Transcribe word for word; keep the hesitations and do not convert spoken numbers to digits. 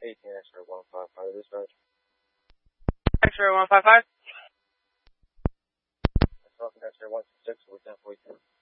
eighteen X-ray one five five, dispatch. X-ray one five five. X-ray one six six, we're ten forty-two.